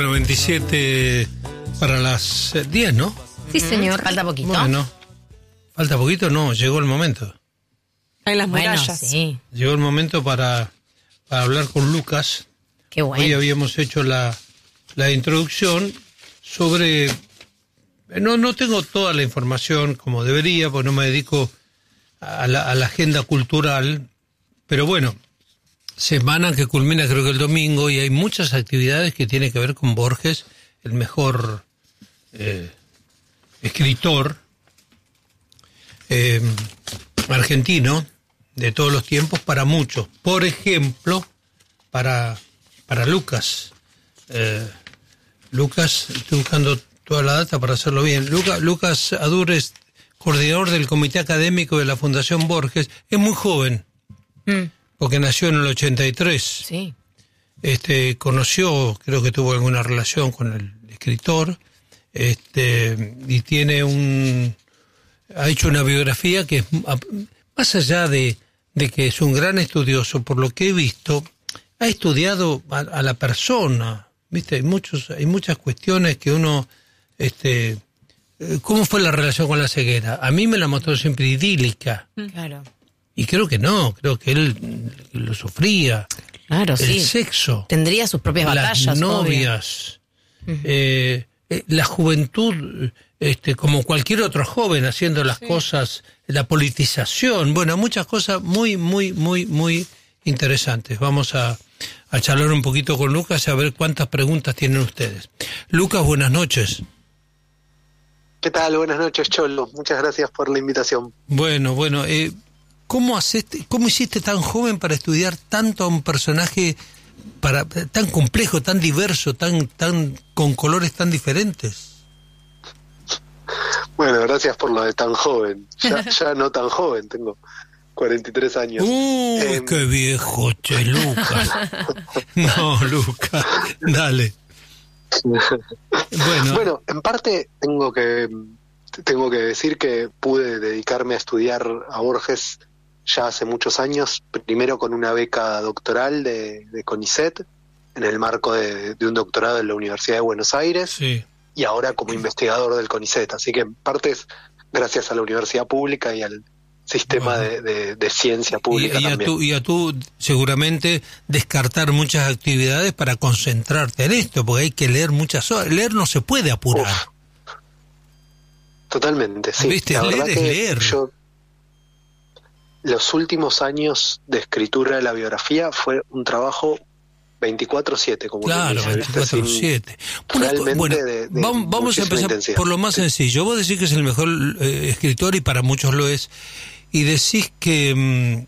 27 para las 10, ¿no? Sí, señor. Falta poquito. Bueno, falta poquito, no, llegó el momento. En las Bueno, murallas. sí. Llegó el momento para hablar con Lucas. Qué bueno. Hoy habíamos hecho la introducción sobre... No tengo toda la información como debería, porque no me dedico a la agenda cultural, pero bueno, semana que culmina creo que el domingo, y hay muchas actividades que tienen que ver con Borges, el mejor escritor argentino de todos los tiempos para muchos. Por ejemplo, para Lucas. Lucas, estoy buscando toda la data para hacerlo bien. Lucas Adures, coordinador del Comité Académico de la Fundación Borges, es muy joven, porque nació en el 83. Sí. Conoció, creo que tuvo alguna relación con el escritor, y ha hecho una biografía que es, más allá de que es un gran estudioso, por lo que he visto, ha estudiado a la persona, ¿viste? Hay muchas cuestiones que uno, ¿cómo fue la relación con la ceguera? A mí me la mostró siempre idílica. Claro. Y creo que no, creo que él lo sufría. Claro, sí. El sexo. Tendría sus propias batallas. Las novias. La juventud, como cualquier otro joven, haciendo las cosas, la politización, bueno, muchas cosas muy, muy, muy, muy interesantes. Vamos a charlar un poquito con Lucas y a ver cuántas preguntas tienen ustedes. Lucas, buenas noches. ¿Qué tal? Buenas noches, Cholo. Muchas gracias por la invitación. Bueno, ¿cómo hiciste tan joven para estudiar tanto a un personaje tan complejo, tan diverso, tan con colores tan diferentes? Bueno, gracias por lo de tan joven. Ya no tan joven, tengo 43 años. ¡Qué viejo, che, Lucas! No, Lucas, dale. Bueno, en parte tengo que decir que pude dedicarme a estudiar a Borges ya hace muchos años, primero con una beca doctoral de CONICET, en el marco de un doctorado en la Universidad de Buenos Aires, sí. Y ahora como investigador del CONICET, así que en parte es gracias a la universidad pública y al sistema de ciencia pública también. Y a tú seguramente descartar muchas actividades para concentrarte en esto, porque hay que leer muchas horas. Leer no se puede apurar. Uf. Totalmente, sí. ¿Viste? La Leer verdad es que leer. yo, los últimos años de escritura de la biografía fue un trabajo 24/7, como claro, 24/7. Vamos a empezar por lo más sencillo. Vos decís que es el mejor escritor, y para muchos lo es, y decís que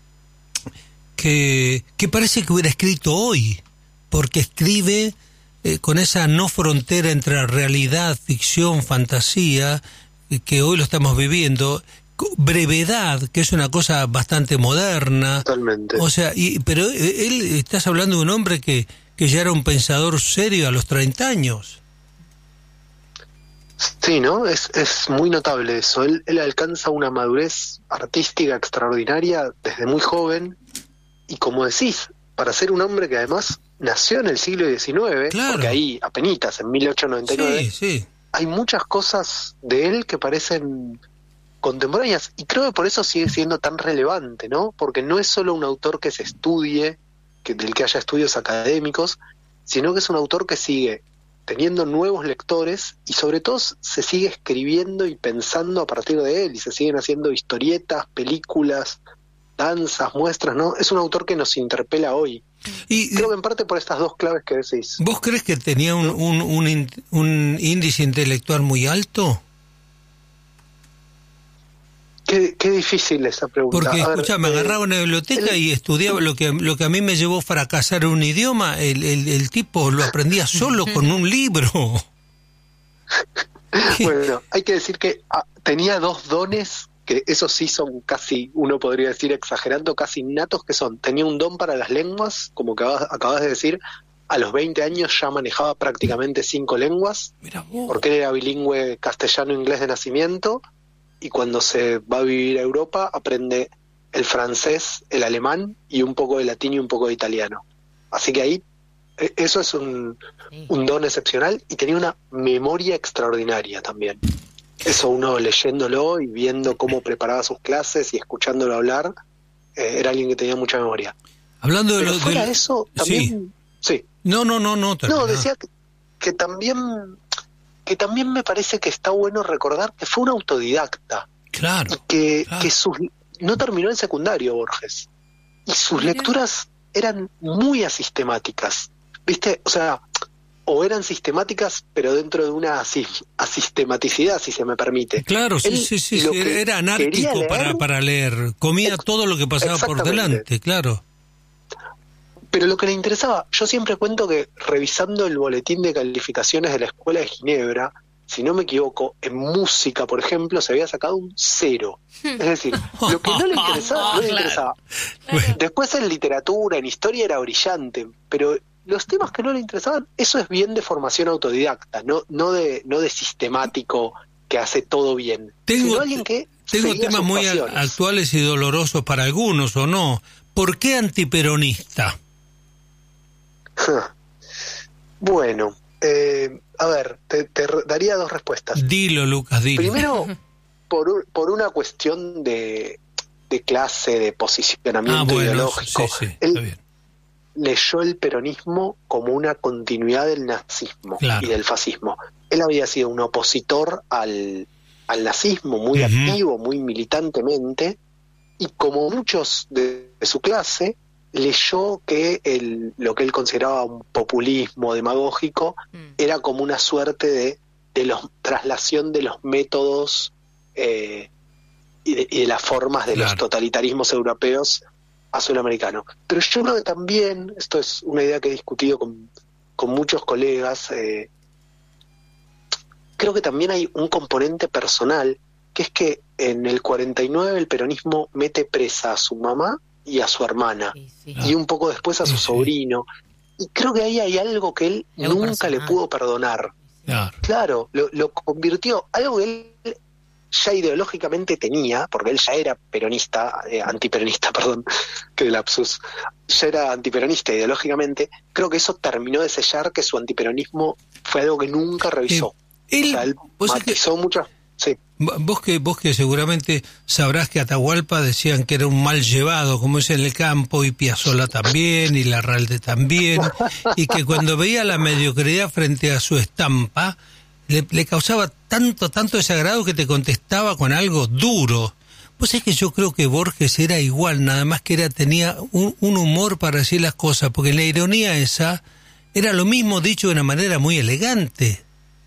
parece que hubiera escrito hoy, porque escribe con esa no frontera entre realidad, ficción, fantasía, que hoy lo estamos viviendo. Brevedad, que es una cosa bastante moderna. Totalmente. O sea, pero estás hablando de un hombre que ya era un pensador serio a los 30 años. Sí, ¿no? Es muy notable eso. Él alcanza una madurez artística extraordinaria desde muy joven, y como decís, para ser un hombre que además nació en el siglo XIX, claro. Porque ahí, apenitas, en 1899, sí. Hay muchas cosas de él que parecen contemporáneas, y creo que por eso sigue siendo tan relevante, ¿no? Porque no es solo un autor que se estudie, del que haya estudios académicos, sino que es un autor que sigue teniendo nuevos lectores, y sobre todo se sigue escribiendo y pensando a partir de él, y se siguen haciendo historietas, películas, danzas, muestras, ¿no? Es un autor que nos interpela hoy. Y creo que en parte por estas dos claves que decís. ¿Vos crees que tenía un índice intelectual muy alto? Qué difícil esa pregunta. Porque, escuchá, me agarraba una biblioteca y estudiaba lo que a mí me llevó a fracasar en un idioma. El tipo lo aprendía solo con un libro. Bueno, hay que decir que tenía dos dones, que esos sí son casi, uno podría decir exagerando, casi innatos, que son: tenía un don para las lenguas, como que acabas de decir. A los 20 años ya manejaba prácticamente 5 lenguas, porque él era bilingüe castellano-inglés de nacimiento, y cuando se va a vivir a Europa aprende el francés, el alemán y un poco de latín y un poco de italiano. Así que ahí Eso es un don excepcional, y tenía una memoria extraordinaria también. Eso, uno leyéndolo y viendo cómo preparaba sus clases y escuchándolo hablar, era alguien que tenía mucha memoria. Hablando de Pero lo fuera de eso, también... Sí. No, No, decía que también me parece que está bueno recordar que fue un autodidacta. Claro. Y que no terminó en secundario, Borges. Y sus lecturas eran muy asistemáticas, ¿viste? O sea, o eran sistemáticas, pero dentro de una asistematicidad, si se me permite. Claro, sí. Era anárquico para leer. Comía todo lo que pasaba por delante, claro. Pero lo que le interesaba, yo siempre cuento que revisando el boletín de calificaciones de la Escuela de Ginebra, si no me equivoco, en música, por ejemplo, se había sacado un 0. Es decir, lo que no le interesaba, no le interesaba. Claro. Después en literatura, en historia era brillante, pero los temas que no le interesaban, eso es bien de formación autodidacta, no de sistemático que hace todo bien. Sino alguien que tengo seguía temas sus muy pasiones. actuales y dolorosos para algunos, ¿o no? ¿Por qué antiperonista? Bueno, a ver, te daría dos respuestas. Dilo, Lucas, dilo. Primero, por una cuestión de clase, de posicionamiento ideológico. Sí, está bien. Leyó el peronismo como una continuidad del nazismo y del fascismo. Él había sido un opositor al nazismo, muy activo, muy militantemente, y como muchos de su clase, leyó que lo que él consideraba un populismo demagógico era como una suerte de traslación de los métodos y de las formas de los totalitarismos europeos a sudamericano. Pero yo creo que también, esto es una idea que he discutido con muchos colegas, creo que también hay un componente personal, que es que en el 49 el peronismo mete presa a su mamá y a su hermana, y un poco después a su sobrino, y creo que ahí hay algo que él nunca le pudo perdonar. Claro, lo convirtió, algo que él ya ideológicamente tenía, porque él ya era peronista, antiperonista, perdón, que lapsus, ya era antiperonista ideológicamente. Creo que eso terminó de sellar que su antiperonismo fue algo que nunca revisó. Él matizó muchas... Sí. Vos que seguramente sabrás que Atahualpa decían que era un mal llevado, como es en el campo, y Piazzolla también, y Larralde también, y que cuando veía la mediocridad frente a su estampa, le causaba tanto desagrado que te contestaba con algo duro. Pues es que yo creo que Borges era igual, nada más que tenía un humor para decir las cosas, porque la ironía esa era lo mismo dicho de una manera muy elegante.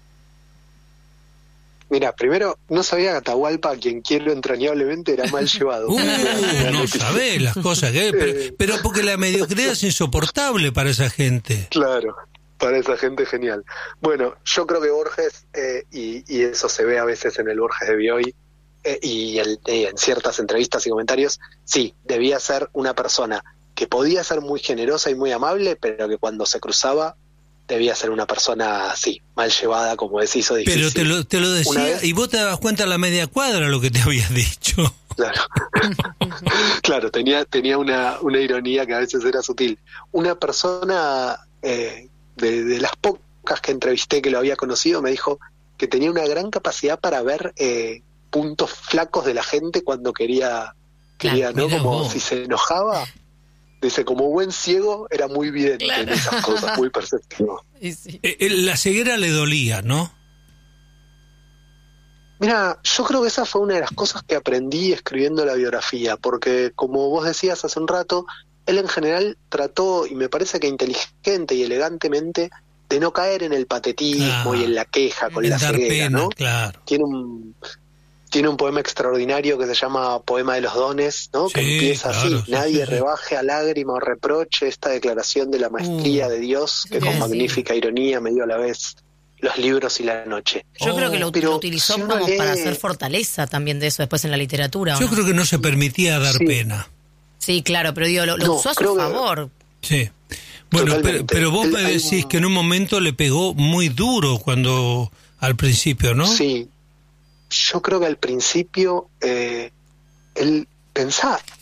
Mira, primero, no sabía que Atahualpa, a quien quiero entrañablemente, era mal llevado. No sabés las cosas que... Pero porque la mediocridad es insoportable para esa gente. Claro, para esa gente genial. Bueno, yo creo que Borges, y eso se ve a veces en el Borges de Bioy, y en ciertas entrevistas y comentarios, sí, debía ser una persona que podía ser muy generosa y muy amable, pero que cuando se cruzaba debía ser una persona así, mal llevada, como decís, o difícil. Pero te lo decía, y vos te dabas cuenta a la media cuadra lo que te había dicho. Claro, claro, tenía una ironía que a veces era sutil. Una persona de las pocas que entrevisté que lo había conocido me dijo que tenía una gran capacidad para ver puntos flacos de la gente cuando quería ¿no? Como vos. Si se enojaba, dice, como buen ciego, era muy vidente en esas cosas, muy perceptivo. La ceguera le dolía, ¿no? Mira, yo creo que esa fue una de las cosas que aprendí escribiendo la biografía, porque como vos decías hace un rato, él en general trató, y me parece que inteligente y elegantemente, de no caer en el patetismo y en la queja con la ceguera, ¿no? Claro. Tiene un poema extraordinario que se llama Poema de los Dones, ¿no? Que empieza así: nadie rebaje a lágrima o reproche esta declaración de la maestría de Dios, que con magnífica ironía me dio a la vez los libros y la noche. Yo creo que lo utilizó como para hacer fortaleza también de eso después en la literatura. Yo creo que no se permitía dar pena. Sí, claro, pero digo, lo usó a su favor. Sí. Bueno, pero vos me decís que en un momento le pegó muy duro al principio, ¿no? Sí. Yo creo que al principio él pensaba,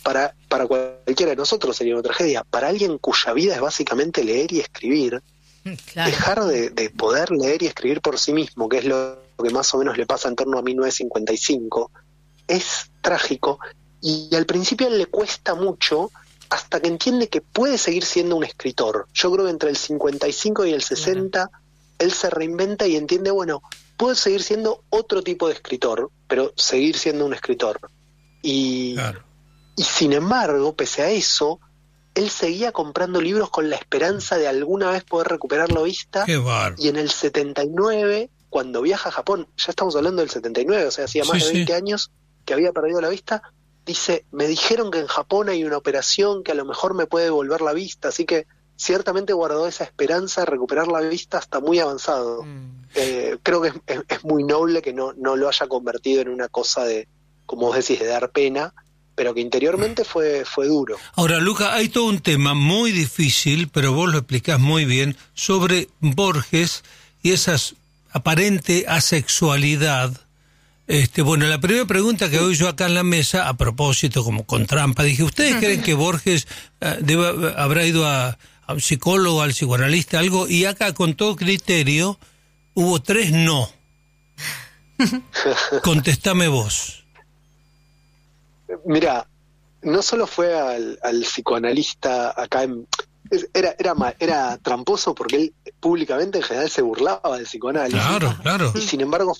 para cualquiera de nosotros sería una tragedia. Para alguien cuya vida es básicamente leer y escribir, claro, dejar de poder leer y escribir por sí mismo, que es lo que más o menos le pasa en torno a 1955, es trágico. Y al principio a él le cuesta mucho, hasta que entiende que puede seguir siendo un escritor. Yo creo que entre el 55 y el 60, él se reinventa y entiende, bueno, puedo seguir siendo otro tipo de escritor, pero seguir siendo un escritor. Y sin embargo, pese a eso, él seguía comprando libros con la esperanza de alguna vez poder recuperar la vista. Y en el 79, cuando viaja a Japón, ya estamos hablando del 79, o sea, hacía más de 20 años que había perdido la vista, dice, me dijeron que en Japón hay una operación que a lo mejor me puede devolver la vista, así que ciertamente guardó esa esperanza de recuperar la vista hasta muy avanzado. Creo que es muy noble que no lo haya convertido en una cosa de, como vos decís, de dar pena, pero que interiormente fue duro. Ahora, Luca, hay todo un tema muy difícil, pero vos lo explicás muy bien, sobre Borges y esa aparente asexualidad. Bueno, la primera pregunta que doy yo acá en la mesa, a propósito, como con trampa, dije, ¿ustedes creen que Borges habrá ido a un psicólogo, al psicoanalista, algo? Y acá, con todo criterio, hubo 3 no. Contestame vos. Mira, no solo fue al psicoanalista acá era tramposo porque él públicamente en general se burlaba del psicoanálisis. Claro. Y sin embargo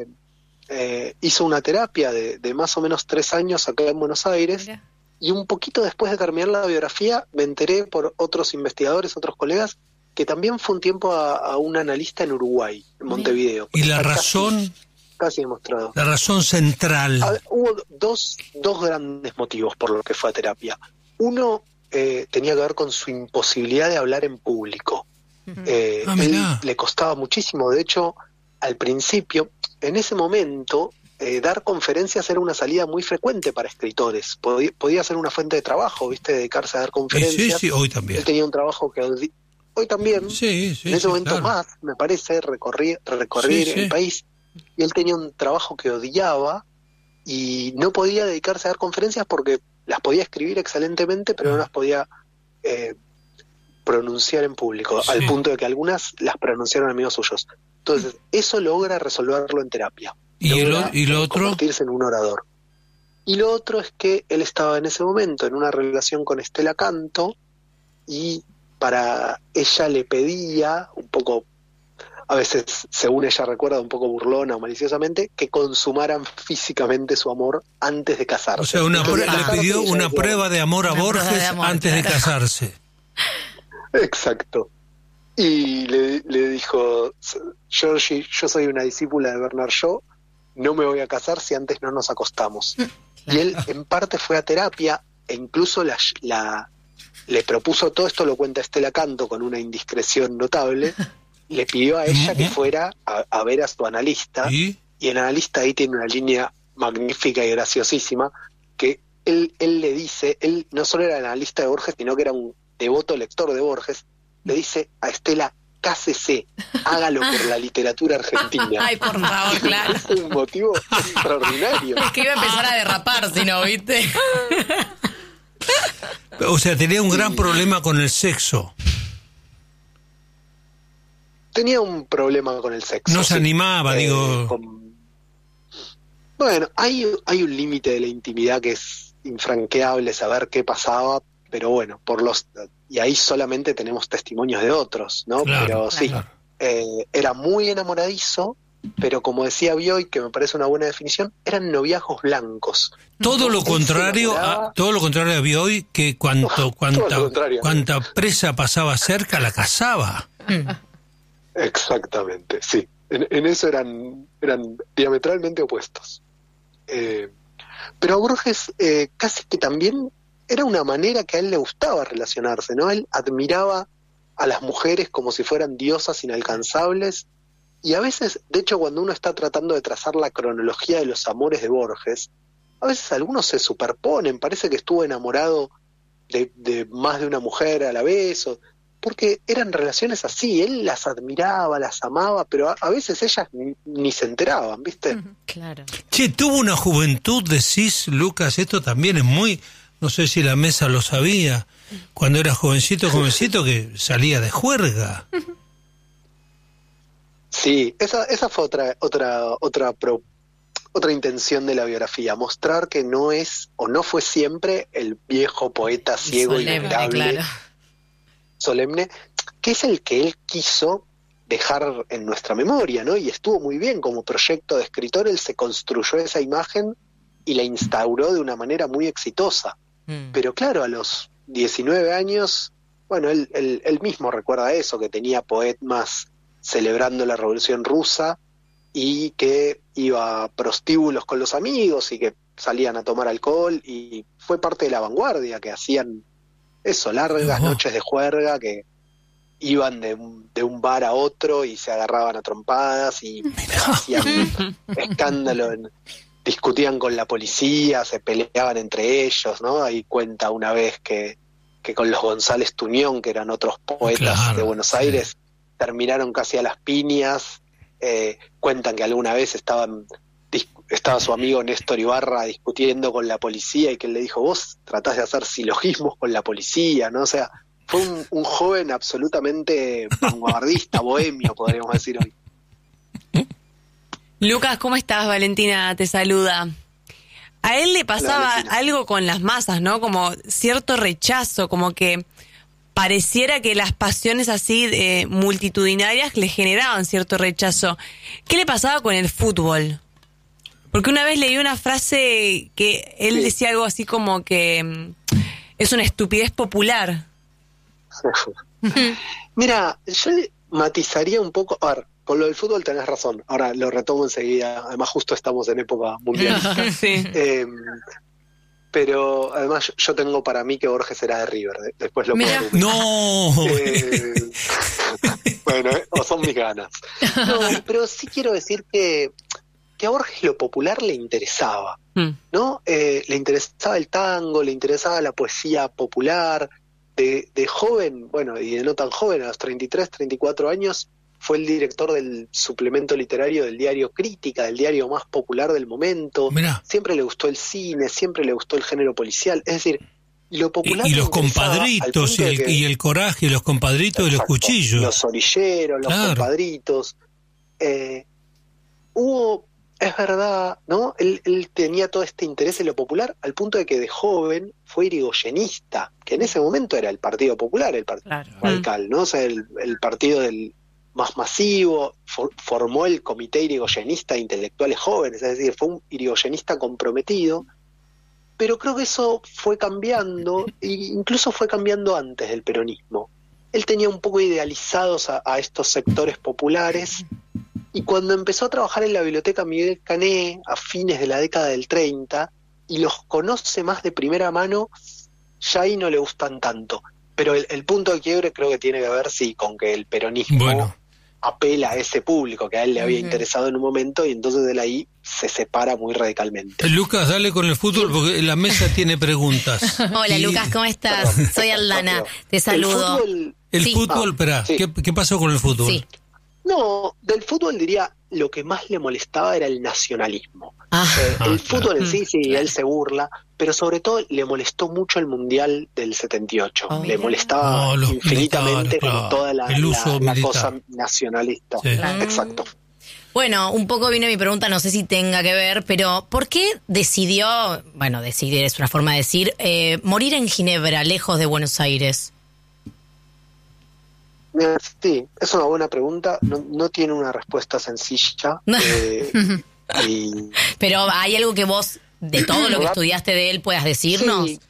hizo una terapia de más o menos 3 años acá en Buenos Aires. Mira. Y un poquito después de terminar la biografía me enteré por otros investigadores, otros colegas, que también fue un tiempo a un analista en Uruguay, en Montevideo. ¿Y la razón? Casi demostrado. La razón central. Hubo dos grandes motivos por los que fue a terapia. Uno tenía que ver con su imposibilidad de hablar en público. Él le costaba muchísimo, de hecho, al principio, en ese momento, dar conferencias era una salida muy frecuente para escritores. Podía ser una fuente de trabajo, ¿viste? Dedicarse a dar conferencias. Sí, hoy también. Él tenía un trabajo que hoy también, en ese momento más, me parece, recorrer el país. Y él tenía un trabajo que odiaba y no podía dedicarse a dar conferencias porque las podía escribir excelentemente, pero no las podía pronunciar en público, al punto de que algunas las pronunciaron amigos suyos. Entonces, eso logra resolverlo en terapia. ¿Y lo otro? Convertirse en un orador. Y lo otro es que él estaba en ese momento en una relación con Estela Canto y para ella le pedía, un poco, a veces según ella recuerda, un poco burlona o maliciosamente, que consumaran físicamente su amor antes de casarse. O sea, le pidió una prueba de amor a Borges antes de casarse. Exacto. Y le dijo, Georgie, yo soy una discípula de Bernard Shaw, no me voy a casar si antes no nos acostamos. Y él en parte fue a terapia e incluso le propuso, todo esto lo cuenta Estela Canto con una indiscreción notable, le pidió a ella que fuera a ver a su analista, y el analista ahí tiene una línea magnífica y graciosísima, que él le dice, él no solo era analista de Borges, sino que era un devoto lector de Borges, le dice a Estela, cásese, hágalo por la literatura argentina. Ay, por favor, claro. Es un motivo extraordinario. Es que iba a empezar a derrapar, si no, ¿viste? O sea, tenía un gran problema con el sexo. Tenía un problema con el sexo. No se animaba, digo. Bueno, hay un límite de la intimidad que es infranqueable saber qué pasaba, pero bueno, y ahí solamente tenemos testimonios de otros, ¿no? Claro, pero sí, claro. Era muy enamoradizo, pero como decía Bioy, que me parece una buena definición, eran noviazgos blancos. Todo lo contrario a Bioy, que cuanta presa pasaba cerca la casaba. Exactamente, sí. En eso eran diametralmente opuestos. Pero a Borges casi que también era una manera que a él le gustaba relacionarse, ¿no? Él admiraba a las mujeres como si fueran diosas inalcanzables, y a veces, de hecho, cuando uno está tratando de trazar la cronología de los amores de Borges, a veces algunos se superponen, parece que estuvo enamorado de más de una mujer a la vez, porque eran relaciones así, él las admiraba, las amaba, pero a veces ellas ni se enteraban, ¿viste? Claro. Che, tuvo una juventud, decís, Lucas, esto también es muy no sé si la mesa lo sabía, cuando era jovencito, que salía de juerga. Sí, esa fue otra intención de la biografía, mostrar que no es o no fue siempre el viejo poeta ciego y venerable, claro, solemne, que es el que él quiso dejar en nuestra memoria, ¿no? Y estuvo muy bien como proyecto de escritor, él se construyó esa imagen y la instauró de una manera muy exitosa. Pero claro, a los 19 años, bueno, él mismo recuerda eso, que tenía poemas celebrando la Revolución Rusa y que iba a prostíbulos con los amigos y que salían a tomar alcohol, y fue parte de la vanguardia, que hacían eso, largas noches de juerga, que iban de un bar a otro y se agarraban a trompadas y hacían escándalo, discutían con la policía, se peleaban entre ellos, ¿no? Ahí cuenta una vez que con los González Tuñón, que eran otros poetas de Buenos Aires, terminaron casi a las piñas. Cuentan que alguna vez estaba su amigo Néstor Ibarra discutiendo con la policía y que él le dijo: vos tratás de hacer silogismos con la policía, ¿no? O sea, fue un joven absolutamente vanguardista, bohemio, podríamos decir hoy. Lucas, ¿cómo estás? Valentina te saluda. A él le pasaba algo con las masas, ¿no? Como cierto rechazo, como que pareciera que las pasiones así multitudinarias le generaban cierto rechazo. ¿Qué le pasaba con el fútbol? Porque una vez leí una frase que él decía algo así como que es una estupidez popular. Mira, yo matizaría un poco. A ver, con lo del fútbol tenés razón. Ahora lo retomo enseguida. Además, justo estamos en época mundialista. Sí. Pero además yo tengo para mí que Borges era de River. Después lo puedo. ¡No! Bueno, o son mis ganas. No, pero sí quiero decir que a Borges lo popular le interesaba, ¿no? Le interesaba el tango, le interesaba la poesía popular. De joven, bueno, y de no tan joven, a los 33, 34 años, fue el director del suplemento literario del diario Crítica, del diario más popular del momento. Mirá. Siempre le gustó el cine, siempre le gustó el género policial. Es decir, lo popular. Y los compadritos, y el coraje, y los compadritos, exacto, y los cuchillos. Los orilleros, los compadritos. Es verdad, ¿no? Él tenía todo este interés en lo popular, al punto de que de joven fue irigoyenista, que en ese momento era el Partido Popular, el Partido Radical, ¿no? O sea, el partido del más masivo, formó el Comité Irigoyenista de Intelectuales Jóvenes, es decir, fue un irigoyenista comprometido, pero creo que eso fue cambiando, e incluso fue cambiando antes del peronismo. Él tenía un poco idealizados a estos sectores populares, y cuando empezó a trabajar en la biblioteca Miguel Cané a fines de la década del 30 y los conoce más de primera mano, ya ahí no le gustan tanto. Pero el punto de quiebre creo que tiene que ver, sí, con que el peronismo apela a ese público que a él le había interesado en un momento, y entonces de ahí se separa muy radicalmente. Lucas, dale con el fútbol porque la mesa tiene preguntas. Hola, Lucas, ¿cómo estás? Soy Aldana, te saludo. El fútbol, espera, ¿qué pasó con el fútbol? Sí. No, del fútbol diría lo que más le molestaba era el nacionalismo. El fútbol en sí, él se burla, pero sobre todo le molestó mucho el Mundial del 78. Le molestaba infinitamente con toda la cosa nacionalista. Sí. Exacto. Bueno, un poco vino mi pregunta, no sé si tenga que ver, pero ¿por qué decidió, bueno, decidir es una forma de decir, morir en Ginebra, lejos de Buenos Aires? Sí, es una buena pregunta, no tiene una respuesta sencilla. Pero ¿hay algo que vos, de todo lo que estudiaste de él, puedas decirnos? Sí.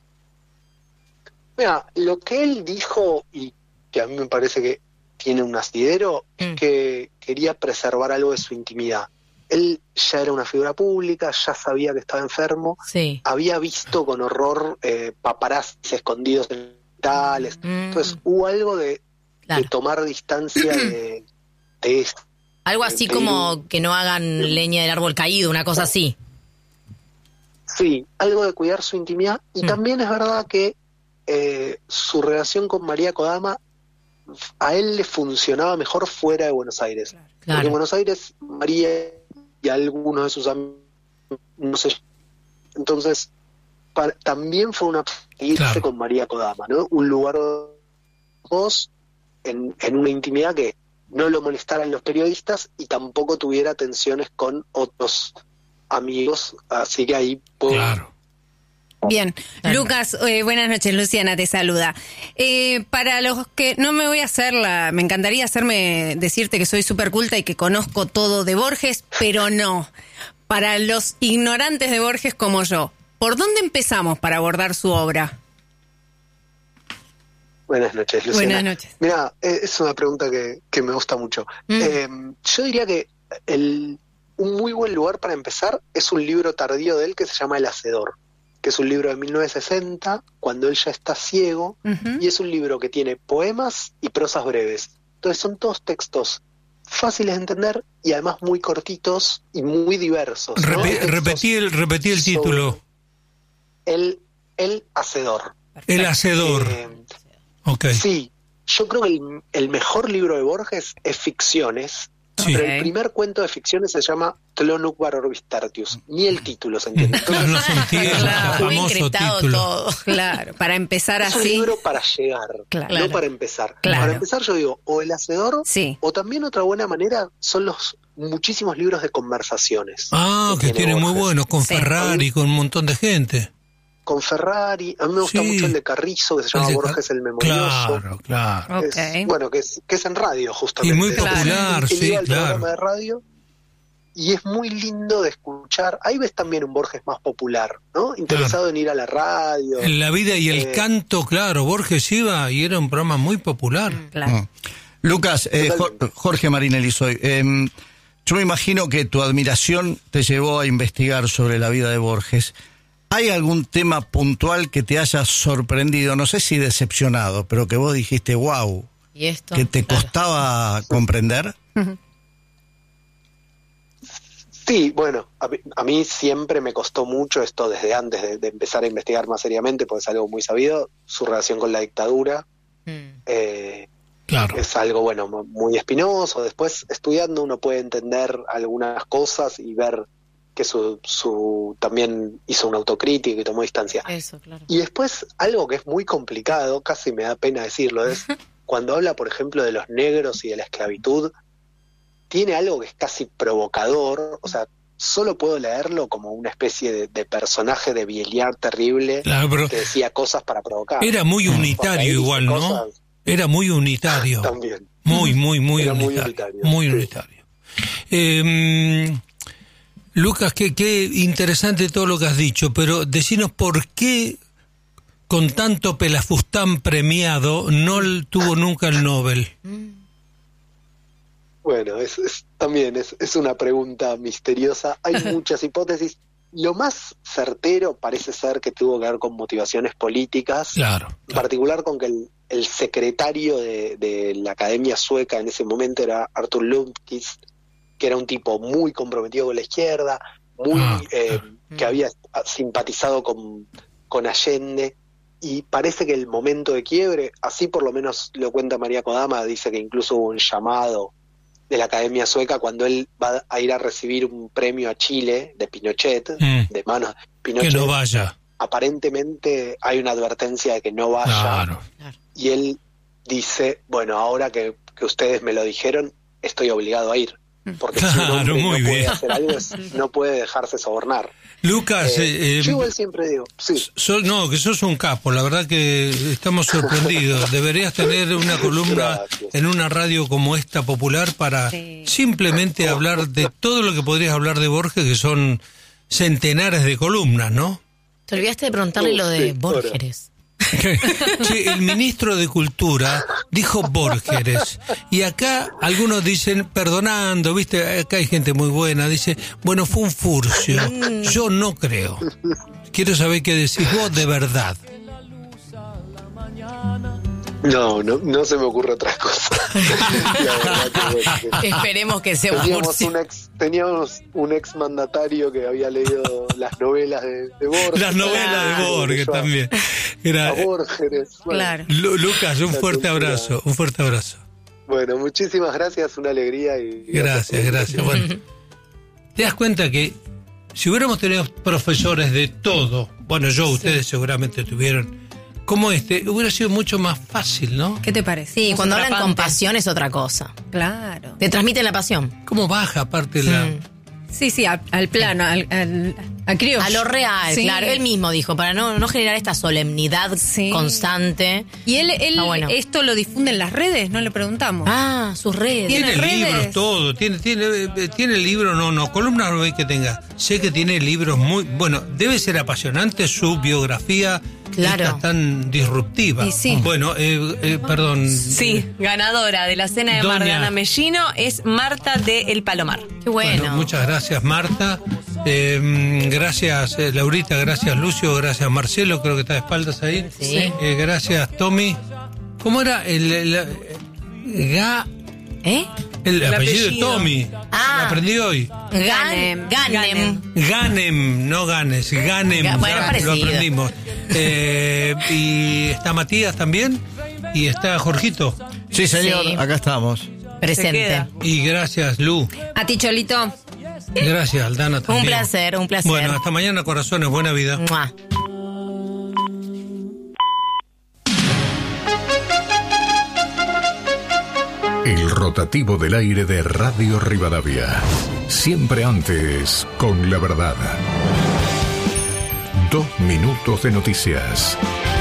Mira, lo que él dijo, y que a mí me parece que tiene un asidero, es que quería preservar algo de su intimidad. Él ya era una figura pública, ya sabía que estaba enfermo, había visto con horror paparazzis escondidos en hospitales, entonces hubo algo de tomar distancia de esto. Algo así como que no hagan leña del árbol caído, una cosa así. Sí, algo de cuidar su intimidad. Y también es verdad que su relación con María Kodama a él le funcionaba mejor fuera de Buenos Aires. Claro. Porque en Buenos Aires María y algunos de sus amigos no sé. Entonces también fue una irse con María Kodama, ¿no? Un lugar vos en una intimidad que no lo molestaran los periodistas y tampoco tuviera tensiones con otros amigos, así que ahí puedo... Claro. Bien, Lucas, buenas noches, Luciana te saluda. Para los que no me voy a hacer me encantaría decirte que soy súper culta y que conozco todo de Borges, pero no. Para los ignorantes de Borges como yo, ¿por dónde empezamos para abordar su obra? Buenas noches, Luciana. Buenas noches. Mira, es una pregunta que me gusta mucho. Yo diría que un muy buen lugar para empezar es un libro tardío de él que se llama El Hacedor, que es un libro de 1960, cuando él ya está ciego, y es un libro que tiene poemas y prosas breves. Entonces son todos textos fáciles de entender y además muy cortitos y muy diversos, ¿no? Repetí el título. El Hacedor. El Hacedor. Okay. Sí, yo creo que el mejor libro de Borges es Ficciones, pero el primer cuento de Ficciones se llama Tlönuk Orbis Tertius. Ni el título se entiende. Entonces, no se entiende, famoso título. Todo. Claro, para empezar es así. Es un libro para llegar, no para empezar. Claro. Para empezar yo digo, o El Hacedor, o también otra buena manera son los muchísimos libros de conversaciones. Que tiene muy buenos, con Ferrari, con un montón de gente. Con Ferrari, a mí me gusta mucho el de Carrizo, que se llama Borges el Memorioso. Claro. Bueno, que es en radio, justamente. Y muy popular, el programa de radio, y es muy lindo de escuchar. Ahí ves también un Borges más popular, ¿no? Interesado en ir a la radio. En la vida y el canto, claro, Borges iba y era un programa muy popular. Claro. Lucas, Jorge Marinelli soy. Yo me imagino que tu admiración te llevó a investigar sobre la vida de Borges. ¿Hay algún tema puntual que te haya sorprendido, no sé si decepcionado, pero que vos dijiste, wow, ¿y esto? que te costaba comprender? Sí, bueno, a mí siempre me costó mucho esto desde antes de empezar a investigar más seriamente, porque es algo muy sabido, su relación con la dictadura. Claro. Es algo, bueno, muy espinoso. Después, estudiando, uno puede entender algunas cosas y ver que también hizo una autocrítica y tomó distancia. Eso, claro. Y después, algo que es muy complicado, casi me da pena decirlo, es cuando habla, por ejemplo, de los negros y de la esclavitud, tiene algo que es casi provocador, o sea, solo puedo leerlo como una especie de personaje de Vieliard terrible, que decía cosas para provocar. Era muy unitario igual, ¿no? Era muy unitario. También. Muy unitario. Muy unitario. Lucas, qué interesante todo lo que has dicho, pero decinos por qué con tanto pelafustán premiado no tuvo nunca el Nobel. Bueno, también es una pregunta misteriosa. Hay muchas hipótesis. Lo más certero parece ser que tuvo que ver con motivaciones políticas, claro. En particular con que el secretario de la Academia Sueca en ese momento era Artur Lundqvist, que era un tipo muy comprometido con la izquierda, que había simpatizado con Allende, y parece que el momento de quiebre, así por lo menos lo cuenta María Kodama, dice que incluso hubo un llamado de la Academia Sueca cuando él va a ir a recibir un premio a Chile de Pinochet, de manos de Pinochet. Que no vaya. Aparentemente hay una advertencia de que no vaya, claro. Y él dice, bueno, ahora que ustedes me lo dijeron, estoy obligado a ir. Porque si un hombre no puede hacer algo, no puede dejarse sobornar. Lucas, yo igual siempre digo, sí. Que sos un capo, la verdad que estamos sorprendidos. Deberías tener una columna en una radio como esta popular para simplemente hablar de todo lo que podrías hablar de Borges, que son centenares de columnas, ¿no? Te olvidaste de preguntarle lo de Borges. Sí, el ministro de Cultura dijo Borges, y acá algunos dicen, perdonando, viste, acá hay gente muy buena, dice, bueno, fue un furcio. Yo no creo. Quiero saber qué decís vos de verdad. No se me ocurre otra cosa. Esperemos que sea un furcio. Teníamos un ex mandatario que había leído las novelas de Borges. Las novelas de Borges también. Era Borges. Bueno, claro. Lucas, un fuerte abrazo. Bueno, muchísimas gracias, una alegría. Gracias. Bueno, te das cuenta que si hubiéramos tenido profesores de todo, bueno, ustedes seguramente tuvieron, como hubiera sido mucho más fácil, ¿no? ¿Qué te parece? Sí, Más cuando hablan con atrapante. pasión es otra cosa. Claro. Te transmiten la pasión. ¿Cómo baja aparte la... Sí, al plano, al criollo. A lo real, Sí. claro. Él mismo dijo, para no generar esta solemnidad Sí. constante. Y él bueno. esto lo difunde en las redes, no le preguntamos. Ah, sus redes. ¿Tiene Tiene redes? libros, todo. Tiene libros, no, columnas no ve que tenga. Sé que tiene libros muy... Bueno, debe ser apasionante su biografía. Claro. Esta tan disruptiva. Y sí. Bueno, perdón. Sí, ganadora de la cena de Doña- Mariana Mellino es Marta de El Palomar. Qué bueno. Muchas gracias, Marta. Gracias, Laurita. Gracias, Lucio. Gracias, Marcelo. Creo que está de espaldas ahí. Sí. Gracias, Tommy. ¿Cómo era el apellido de Tommy? Ah. Lo aprendí hoy. Ganem. Ganem, no Ganes, Ganem. Bueno, ya parecido. lo aprendimos. Y está Matías también. Y está Jorgito. Sí, señor, Sí. acá estamos. Presente. queda. Y gracias, Lu. A ti, Cholito. Gracias, Aldana también. Un placer, un placer. Bueno, hasta mañana, corazones. Buena vida. Mua. El rotativo del aire de Radio Rivadavia. Siempre antes, con la verdad. 2 minutos de noticias.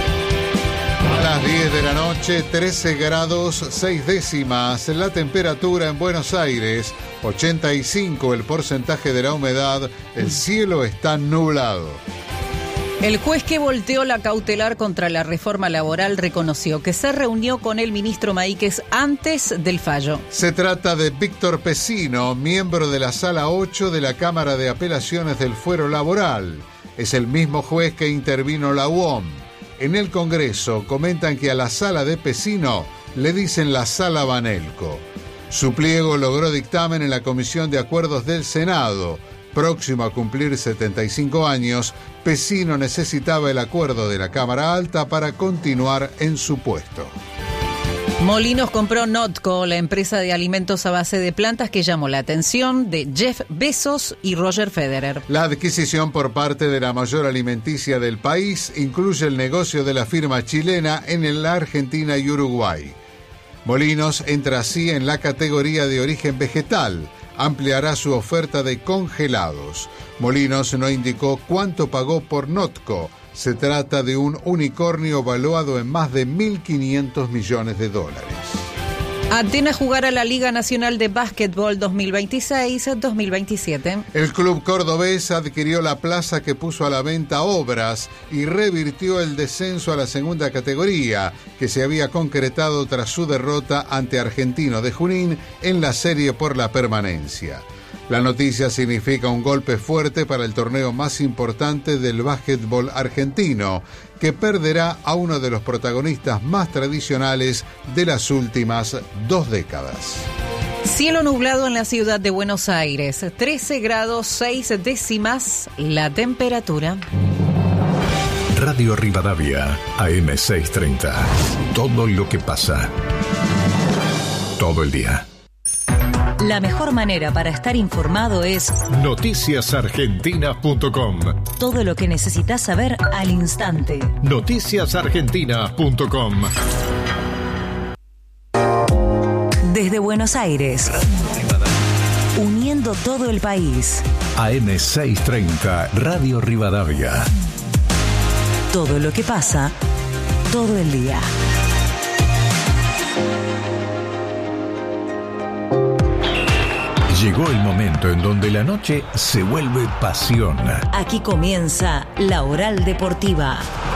A las 10 de la noche, 13 grados 6 décimas. La temperatura en Buenos Aires, 85 el porcentaje de la humedad. El cielo está nublado. El juez que volteó la cautelar contra la reforma laboral reconoció que se reunió con el ministro Maíquez antes del fallo. Se trata de Víctor Pesino, miembro de la Sala 8 de la Cámara de Apelaciones del Fuero Laboral. Es el mismo juez que intervino la UOM. En el Congreso comentan que a la Sala de Pesino le dicen la Sala Banelco. Su pliego logró dictamen en la Comisión de Acuerdos del Senado. Próximo a cumplir 75 años, Pesino necesitaba el acuerdo de la Cámara Alta para continuar en su puesto. Molinos compró Notco, la empresa de alimentos a base de plantas que llamó la atención de Jeff Bezos y Roger Federer. La adquisición por parte de la mayor alimenticia del país incluye el negocio de la firma chilena en la Argentina y Uruguay. Molinos entra así en la categoría de origen vegetal. Ampliará su oferta de congelados. Molinos no indicó cuánto pagó por Notco. Se trata de un unicornio valuado en más de $1.500 millones. Atenas jugará la Liga Nacional de Básquetbol 2026-2027. El club cordobés adquirió la plaza que puso a la venta Obras y revirtió el descenso a la segunda categoría, que se había concretado tras su derrota ante Argentino de Junín en la serie por la permanencia. La noticia significa un golpe fuerte para el torneo más importante del básquetbol argentino, que perderá a uno de los protagonistas más tradicionales de las últimas 2 décadas. Cielo nublado en la ciudad de Buenos Aires, 13 grados 6 décimas la temperatura. Radio Rivadavia, AM630. Todo lo que pasa. Todo el día. La mejor manera para estar informado es Noticiasargentina.com. todo lo que necesitas saber al instante. Noticiasargentina.com. Desde Buenos Aires, uniendo todo el país. AM630, Radio Rivadavia. Todo lo que pasa, todo el día. Llegó el momento en donde la noche se vuelve pasión. Aquí comienza La Oral Deportiva.